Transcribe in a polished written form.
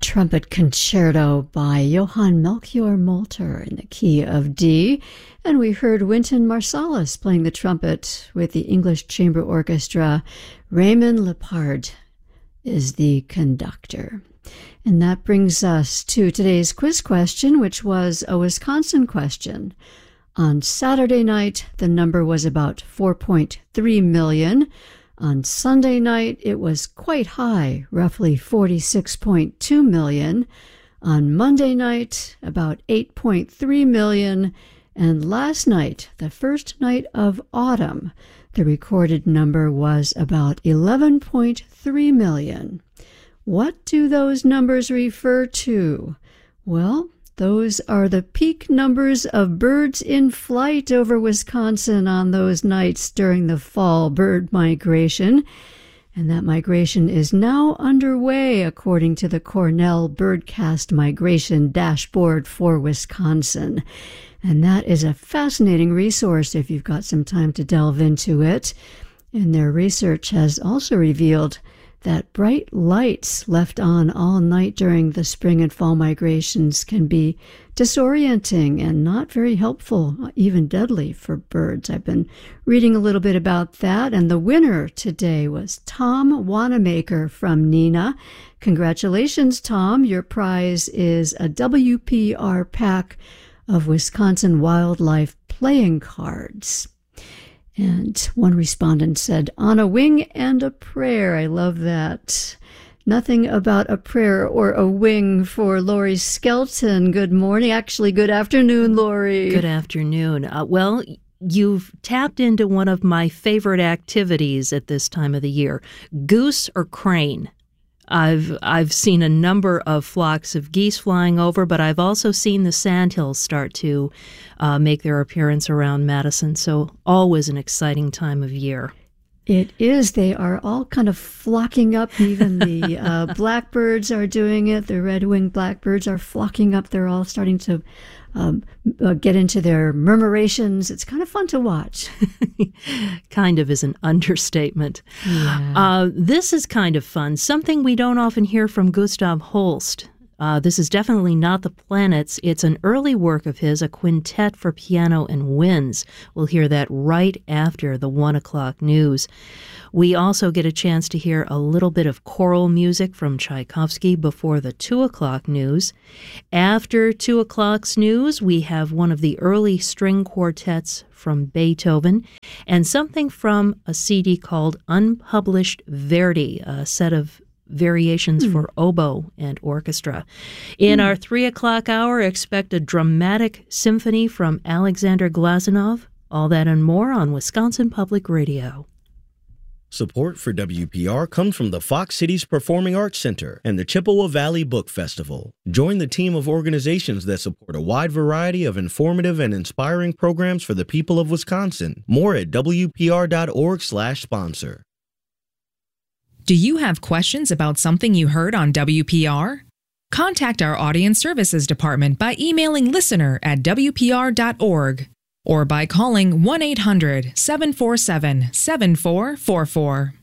Trumpet Concerto by Johann Melchior Molter in the key of D. And we heard Wynton Marsalis playing the trumpet with the English Chamber Orchestra. Raymond Lepard is the conductor. And that brings us to today's quiz question, which was a Wisconsin question. On Saturday night, the number was about 4.3 million. On Sunday night, it was quite high, roughly 46.2 million. On Monday night, about 8.3 million. And last night, the first night of autumn, the recorded number was about 11.3 million. What do those numbers refer to? Well, those are the peak numbers of birds in flight over Wisconsin on those nights during the fall bird migration. And that migration is now underway according to the Cornell Birdcast Migration Dashboard for Wisconsin. And that is a fascinating resource if you've got some time to delve into it. And their research has also revealed that bright lights left on all night during the spring and fall migrations can be disorienting and not very helpful, even deadly for birds. I've been reading a little bit about that, and the winner today was Tom Wanamaker from Neenah. Congratulations, Tom. Your prize is a WPR pack of Wisconsin wildlife playing cards. And one respondent said, on a wing and a prayer. I love that. Nothing about a prayer or a wing for Lori Skelton. Good morning. Actually, good afternoon, Lori. Good afternoon. Well, you've tapped into one of my favorite activities at this time of the year, goose or crane. I've seen a number of flocks of geese flying over, but I've also seen the sandhills start to make their appearance around Madison. So always an exciting time of year. It is. They are all kind of flocking up. Even the blackbirds are doing it. The red-winged blackbirds are flocking up. They're all starting to get into their murmurations. It's kind of fun to watch. Kind of is an understatement. Yeah. This is kind of fun. Something we don't often hear from Gustav Holst. This is definitely not the planets. It's an early work of his, a quintet for piano and winds. We'll hear that right after the 1 o'clock news. We also get a chance to hear a little bit of choral music from Tchaikovsky before the 2 o'clock news. After 2 o'clock's news, we have one of the early string quartets from Beethoven and something from a CD called Unpublished Verdi, a set of variations for oboe and orchestra. In our 3 o'clock hour, expect a dramatic symphony from Alexander Glazunov. All that and more on Wisconsin Public Radio. Support for WPR comes from the Fox Cities Performing Arts Center and the Chippewa Valley Book Festival. Join the team of organizations that support a wide variety of informative and inspiring programs for the people of Wisconsin. More at WPR.org/sponsor. Do you have questions about something you heard on WPR? Contact our Audience Services Department by emailing listener@WPR.org or by calling 1-800-747-7444.